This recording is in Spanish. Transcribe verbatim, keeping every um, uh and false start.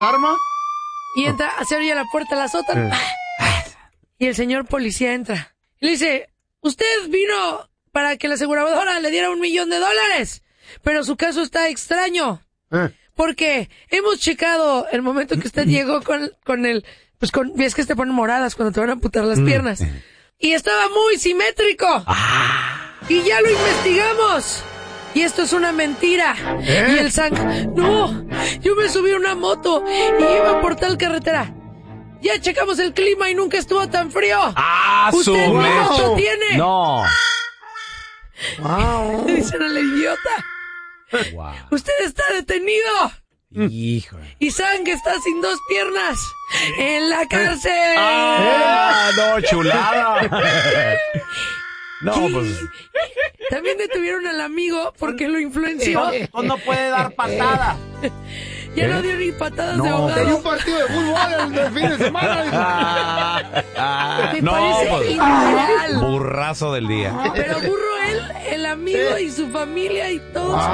¿Arma? Y entra, se oye la puerta, la azotan. Y el señor policía entra. Y le dice, usted vino para que la aseguradora le diera un millón de dólares. Pero su caso está extraño. Eh. Porque hemos checado el momento que usted llegó con, con el... Pues con... Es que te ponen moradas cuando te van a amputar las piernas. Y estaba muy simétrico. Ah. Y ya lo investigamos. Y esto es una mentira. ¿Eh? Y el Sang... No, yo me subí a una moto y iba por tal carretera. Ya checamos el clima y nunca estuvo tan frío. ¡Ah, ¿Usted su qué mecha! moto tiene? No. Wow. Le dicen al idiota. Wow. Usted está detenido. Híjole. Y Sang está sin dos piernas. En la cárcel. ¡Ah, no, chulada! No, pues... También detuvieron al amigo porque lo influenció. No, no puede dar patada. Ya ¿Eh? no dio ni patadas No. de Tenía un ahogado. partido de fútbol el, el fin de semana. Me no, parece pues, irreal. burrazo del día. Pero burro él, el amigo y su familia y todos.